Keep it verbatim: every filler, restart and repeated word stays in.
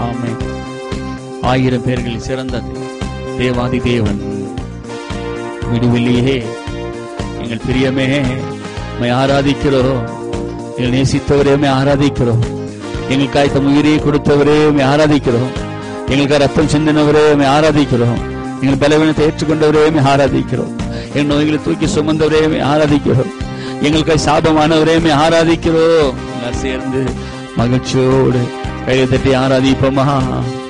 ஆமென். ஆயிரம் பேர்களில் சிறந்தது தேவாதி தேவன். விடுவில்லையே எங்கள் பிரியமே, உம்மை ஆராதிக்கிறோம். எங்கள் நேசித்தவரே உம்மை ஆராதிக்கிறோம். எங்களுக்காய் தம் உயிரை கொடுத்தவரே உம்மை ஆராதிக்கிறோம். எங்களுக்கு ரத்தம் சிந்தினவரே உம்மை ஆராதிக்கிறோம். எங்கள் பலவீனத்தை ஏற்றுக்கொண்டவரே உம்மை ஆராதிக்கிறோம். எங்கள் நோய்களை தூக்கி சுமந்தவரே உம்மை ஆராதிக்கிறோம். எங்களுக்காய் சாபமானவரே உம்மை ஆராதிக்கிறோம். சேர்ந்து மகிழ்ச்சியோடு கையை தட்டி ஆராதிப்போமா?